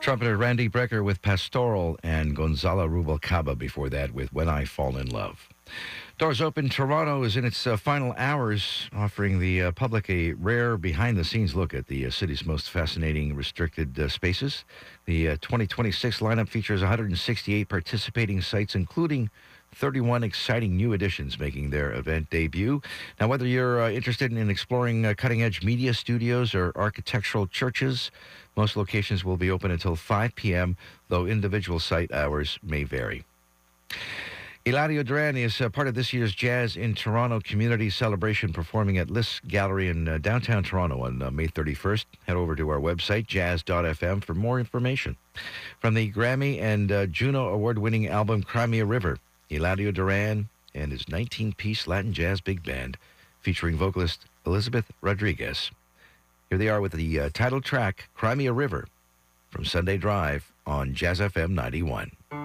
Trumpeter Randy Brecker with Pastoral and Gonzalo Rubalcaba before that with When I Fall in Love. Doors Open Toronto is in its final hours, offering the public a rare behind-the-scenes look at the city's most fascinating restricted spaces. The 2026 lineup features 168 participating sites, including 31 exciting new additions making their event debut. Now, whether you're interested in exploring cutting-edge media studios or architectural churches, most locations will be open until 5 p.m., though individual site hours may vary. Eladio Duran is part of this year's Jazz in Toronto community celebration, performing at List Gallery in downtown Toronto on May 31st. Head over to our website, jazz.fm, for more information. From the Grammy and Juno award-winning album Cry Me a River, Eladio Duran and his 19-piece Latin jazz big band, featuring vocalist Elizabeth Rodriguez. Here they are with the title track, Cry Me a River, from Sunday Drive on Jazz FM 91.